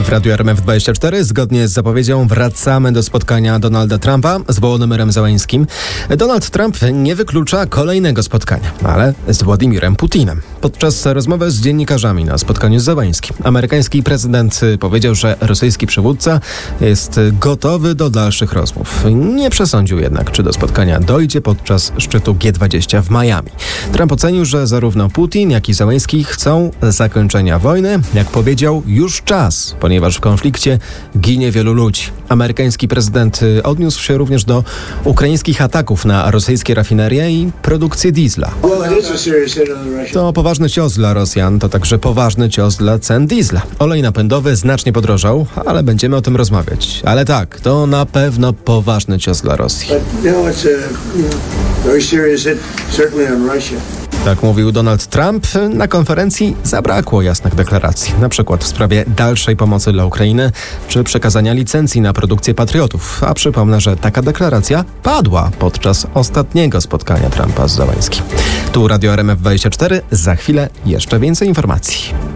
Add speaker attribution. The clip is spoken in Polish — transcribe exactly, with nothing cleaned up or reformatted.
Speaker 1: W Radiu R M F dwadzieścia cztery zgodnie z zapowiedzią wracamy do spotkania Donalda Trumpa z Wołodymirem Zełańskim. Donald Trump nie wyklucza kolejnego spotkania, ale z Władimirem Putinem. Podczas rozmowy z dziennikarzami na spotkaniu z Zełańskim amerykański prezydent powiedział, że rosyjski przywódca jest gotowy do dalszych rozmów. Nie przesądził jednak, czy do spotkania dojdzie podczas szczytu G dwadzieścia w Miami. Trump ocenił, że zarówno Putin, jak i Zełański chcą zakończenia wojny. Jak powiedział, już czas, ponieważ w konflikcie ginie wielu ludzi. Amerykański prezydent odniósł się również do ukraińskich ataków na rosyjskie rafinerie i produkcję diesla. To poważny cios dla Rosjan, to także poważny cios dla cen diesla. Olej napędowy znacznie podrożał, ale będziemy o tym rozmawiać. Ale tak, to na pewno poważny cios dla Rosji. Tak mówił Donald Trump. Na konferencji zabrakło jasnych deklaracji, na przykład w sprawie dalszej pomocy dla Ukrainy czy przekazania licencji na produkcję patriotów. A przypomnę, że taka deklaracja padła podczas ostatniego spotkania Trumpa z Zełańskim. Tu Radio R M F dwadzieścia cztery. Za chwilę jeszcze więcej informacji.